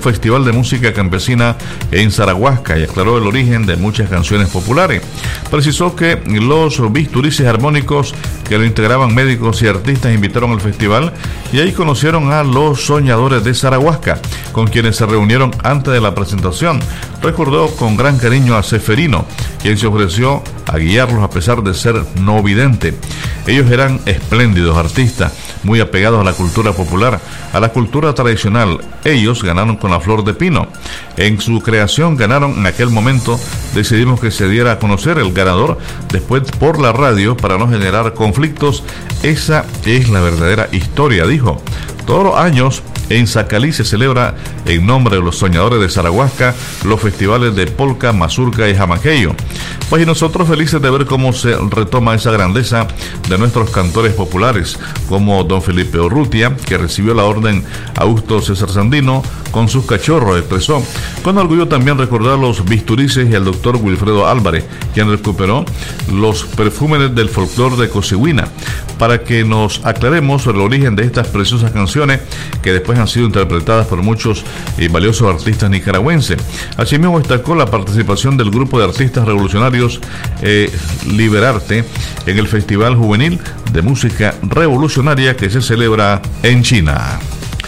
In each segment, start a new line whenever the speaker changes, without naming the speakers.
Festival de Música Campesina en Zarahuasca y aclaró el origen de muchas canciones populares. Precisó que los bisturices armónicos que lo integraban médicos y artistas invitaron al festival y ahí conocieron a los soñadores de Zarahuasca, con quienes se reunieron antes de la presentación. Recordó con gran cariño a Seferino, quien se ofreció a guiarlos a pesar de ser no vidente. Ellos eran espléndidos artistas, muy apegados a la cultura popular, a la cultura tradicional. Ellos ganaron con la flor de pino. En su creación ganaron en aquel momento. Decidimos que se diera a conocer el ganador después por la radio para no generar conflictos. Esa es la verdadera historia, dijo. Todos los años en Zacalí se celebra en nombre de los soñadores de Zarahuasca los festivales de polca, mazurca y jamaqueyo. Pues y nosotros felices de ver cómo se retoma esa grandeza de nuestros cantores populares, como don Felipe Urrutia, que recibió la orden Augusto César Sandino con sus cachorros, expresó. Con orgullo también recordar a los bisturices y al doctor Wilfredo Álvarez, quien recuperó los perfúmenes del folclore de Cosiguina, para que nos aclaremos sobre el origen de estas preciosas canciones que después han sido interpretadas por muchos y valiosos artistas nicaragüenses. Asimismo destacó la participación del grupo de artistas revolucionarios Liberarte en el Festival Juvenil de Música Revolucionaria que se celebra en China.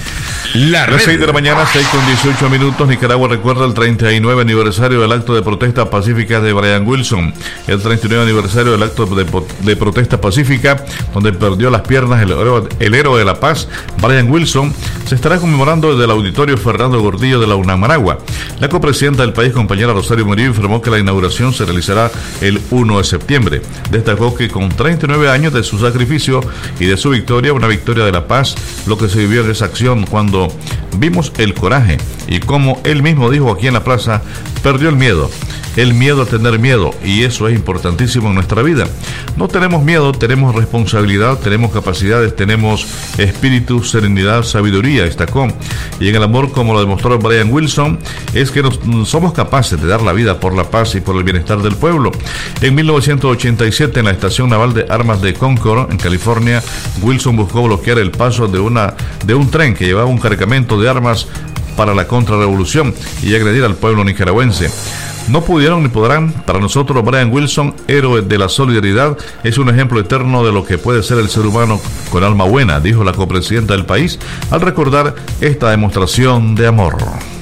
Las 6 de la mañana, 6:18. Nicaragua recuerda el 39 aniversario del acto de protesta pacífica de Brian Wilson. El 39 aniversario del acto de protesta pacífica, donde perdió las piernas el héroe de la paz, Brian Wilson, se estará conmemorando desde el auditorio Fernando Gordillo de la UNAM Managua. La copresidenta del país, compañera Rosario Murillo, informó que la inauguración se realizará el 1 de septiembre. Destacó que con 39 años de su sacrificio y de su victoria, una victoria de la paz, lo que se vivió en esa acción cuando vimos el coraje y como él mismo dijo aquí en la plaza, perdió el miedo a tener miedo, y eso es importantísimo en nuestra vida. No tenemos miedo, tenemos responsabilidad, tenemos capacidades, tenemos espíritu, serenidad, sabiduría, destacó. Y en el amor, como lo demostró Brian Wilson, es que somos capaces de dar la vida por la paz y por el bienestar del pueblo. En 1987, en la estación naval de armas de Concord, en California, Wilson buscó bloquear el paso de un tren que llevaba un cargamento de armas para la contrarrevolución y agredir al pueblo nicaragüense. No pudieron ni podrán. Para nosotros, Brian Wilson, héroe de la solidaridad, es un ejemplo eterno de lo que puede ser el ser humano con alma buena, dijo la copresidenta del país al recordar esta demostración de amor.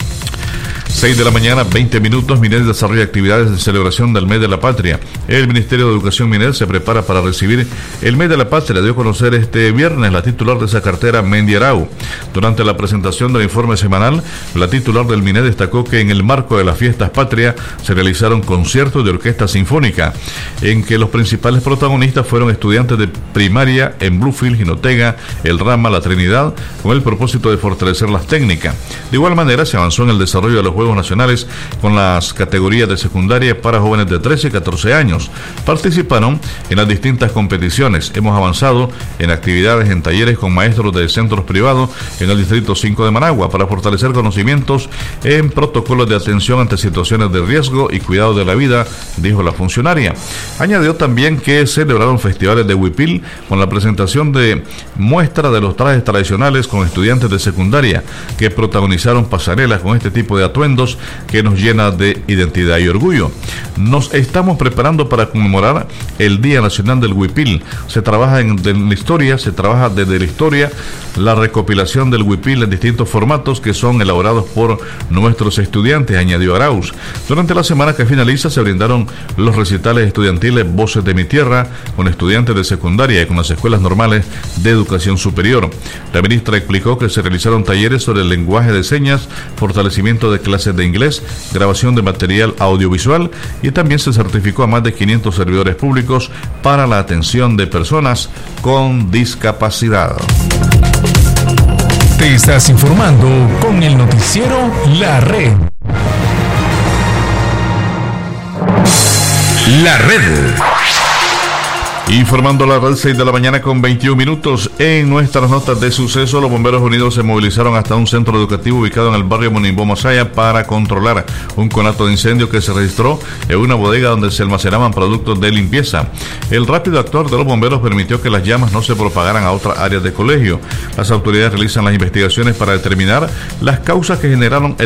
6 de la mañana, 20 minutos. MINED desarrolla actividades de celebración del Mes de la Patria. El Ministerio de Educación MINED se prepara para recibir el Mes de la Patria. Dio a conocer este viernes la titular de esa cartera, Mendy Arau. Durante la presentación del informe semanal, la titular del MINED destacó que en el marco de las fiestas patria se realizaron conciertos de orquesta sinfónica, en que los principales protagonistas fueron estudiantes de primaria en Bluefield, Jinotega, El Rama, La Trinidad, con el propósito de fortalecer las técnicas. De igual manera, se avanzó en el desarrollo de los Juegos Nacionales con las categorías de secundaria para jóvenes de 13 y 14 años. Participaron en las distintas competiciones. Hemos avanzado en actividades en talleres con maestros de centros privados en el Distrito 5 de Managua para fortalecer conocimientos en protocolos de atención ante situaciones de riesgo y cuidado de la vida, dijo la funcionaria. Añadió también que celebraron festivales de huipil con la presentación de muestra de los trajes tradicionales con estudiantes de secundaria que protagonizaron pasarelas con este tipo de atuendos que nos llena de identidad y orgullo. Nos estamos preparando para conmemorar el Día Nacional del Huipil. Se trabaja desde la historia, la recopilación del huipil en distintos formatos que son elaborados por nuestros estudiantes, añadió Arauz. Durante la semana que finaliza se brindaron los recitales estudiantiles Voces de mi Tierra con estudiantes de secundaria y con las escuelas normales de educación superior. La ministra explicó que se realizaron talleres sobre el lenguaje de señas, fortalecimiento de clases de inglés, grabación de material audiovisual y también se certificó a más de 500 servidores públicos para la atención de personas con discapacidad.
Te estás informando con el noticiero La Red. La Red.
Informando la red, 6 de la mañana con 21 minutos. En nuestras notas de suceso, los bomberos unidos se movilizaron hasta un centro educativo ubicado en el barrio Monimbó Masaya para controlar un conato de incendio que se registró en una bodega donde se almacenaban productos de limpieza. El rápido actuar de los bomberos permitió que las llamas no se propagaran a otras áreas del colegio. Las autoridades realizan las investigaciones para determinar las causas que generaron